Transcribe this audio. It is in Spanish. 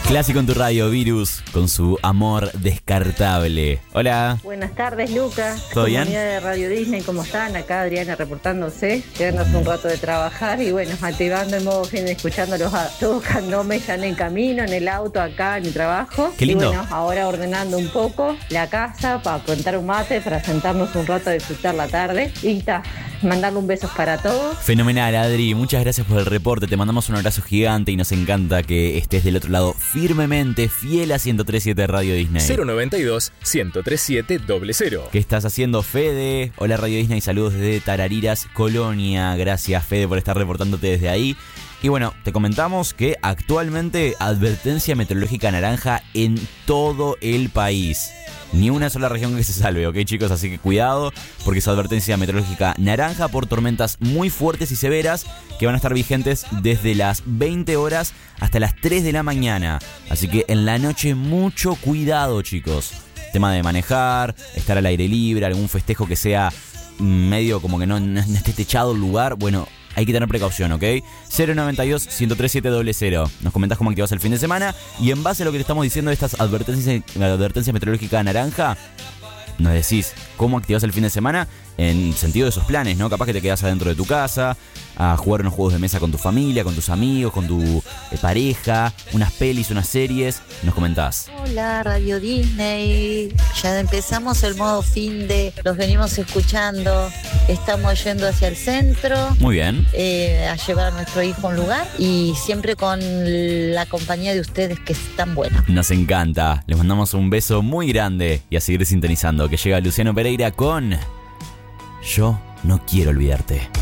Clásico en tu radio, Virus, con su amor descartable. Hola. Buenas tardes, Lucas. ¿Todo bien? Comunidad de Radio Disney, ¿cómo están? Acá Adriana reportándose, quedándose un rato de trabajar y bueno, activando el modo fin, escuchándolos a todos candombe, ya en el camino, en el auto, acá en mi trabajo. Qué lindo. Y bueno, ahora ordenando un poco la casa para plantar un mate, para sentarnos un rato a disfrutar la tarde. Y está, mandarle un beso para todos. Fenomenal, Adri. Muchas gracias por el reporte. Te mandamos un abrazo gigante y nos encanta que estés del otro lado firmemente, fiel a 103.7 Radio Disney. 092-103.7 00. ¿Qué estás haciendo, Fede? Hola, Radio Disney. Saludos desde Tarariras, Colonia. Gracias, Fede, por estar reportándote desde ahí. Y bueno, te comentamos que actualmente advertencia meteorológica naranja en todo el país. Ni una sola región que se salve, ¿ok, chicos? Así que cuidado, porque es advertencia meteorológica naranja por tormentas muy fuertes y severas que van a estar vigentes desde las 20 horas hasta las 3 de la mañana. Así que en la noche mucho cuidado, chicos. Tema de manejar, estar al aire libre, algún festejo que sea medio como que no esté techado el lugar. Bueno, hay que tener precaución, ¿ok? 092-103.7 00. Nos comentás cómo activás el fin de semana. Y en base a lo que te estamos diciendo de estas advertencia meteorológica naranja, nos decís cómo activás el fin de semana en sentido de esos planes, ¿no? Capaz que te quedás adentro de tu casa a jugar unos juegos de mesa con tu familia, con tus amigos, con tu pareja, unas pelis, unas series. Nos comentás. Hola, Radio Disney. Ya empezamos el modo fin de... Los venimos escuchando. Estamos yendo hacia el centro. Muy bien. A llevar a nuestro hijo a un lugar. Y siempre con la compañía de ustedes, que es tan buena. Nos encanta. Les mandamos un beso muy grande. Y a seguir sintonizando, que llega Luciano Pereira con... Yo no quiero olvidarte.